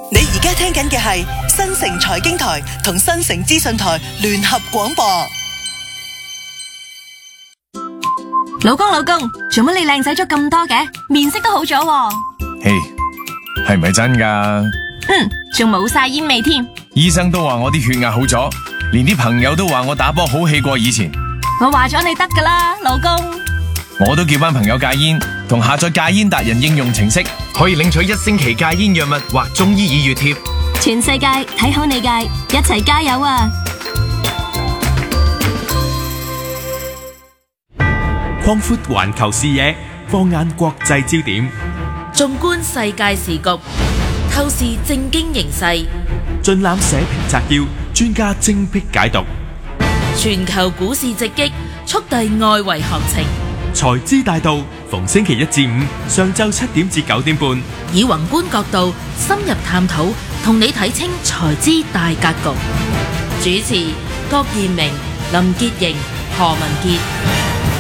你而家聽緊嘅係新城財經台同新城資訊台聯合廣播。 老公，做乜你靚仔咗咁多嘅？面色都好咗喎。 嘿，係咪真㗎？ 仲冇晒煙味添。 醫生都話我啲血壓好咗，連啲朋友都話我打波好氣過以前。 我話咗你得㗎啦，老公。 我都叫班朋友戒煙，同下載戒煙達人應用程式，可以領取1星期戒煙藥物或中醫耳穴貼。 全世界睇好你戒，一齊加油啊！ 擴闊環球視野，放眼國際焦點， 縱觀世界時局，透視政經形勢， 盡覽社評摘要，專家精闢解讀。 全球股市直擊，速遞外圍行情。 財資大道，逢星期1至5上晝7點至9點半， 以宏觀角度深入探討，同你睇清財資大格局。主持：郭彥明、林潔瑩、何文傑。